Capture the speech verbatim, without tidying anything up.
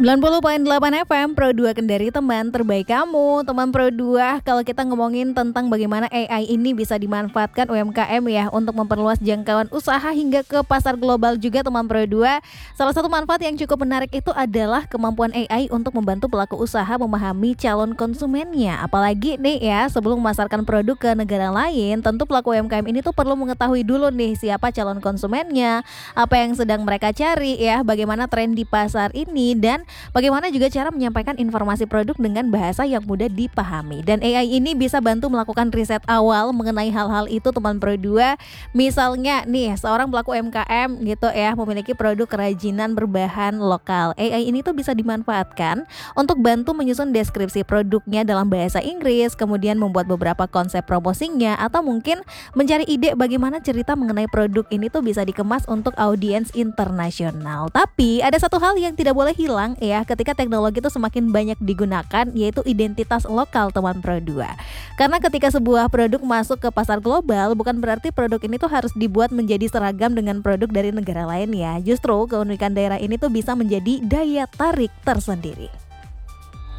sembilan puluh koma delapan F M Pro dua Kendari, teman terbaik kamu. Teman Pro dua, kalau kita ngomongin tentang bagaimana A I ini bisa dimanfaatkan U M K M ya untuk memperluas jangkauan usaha hingga ke pasar global juga, teman Pro dua. Salah satu manfaat yang cukup menarik itu adalah kemampuan A I untuk membantu pelaku usaha memahami calon konsumennya. Apalagi nih ya, sebelum memasarkan produk ke negara lain, tentu pelaku U M K M ini tuh perlu mengetahui dulu nih siapa calon konsumennya, apa yang sedang mereka cari ya, bagaimana tren di pasar ini, dan bagaimana juga cara menyampaikan informasi produk dengan bahasa yang mudah dipahami. Dan A I ini bisa bantu melakukan riset awal mengenai hal-hal itu, teman Pro dua. Misalnya nih, seorang pelaku U M K M gitu ya, memiliki produk kerajinan berbahan lokal. A I ini tuh bisa dimanfaatkan untuk bantu menyusun deskripsi produknya dalam bahasa Inggris, kemudian membuat beberapa konsep promosinya, atau mungkin mencari ide bagaimana cerita mengenai produk ini tuh bisa dikemas untuk audiens internasional. Tapi ada satu hal yang tidak boleh hilang ya ketika teknologi itu semakin banyak digunakan, yaitu identitas lokal, teman Pro dua. Karena ketika sebuah produk masuk ke pasar global, bukan berarti produk ini tuh harus dibuat menjadi seragam dengan produk dari negara lain ya. Justru keunikan daerah ini tuh bisa menjadi daya tarik tersendiri.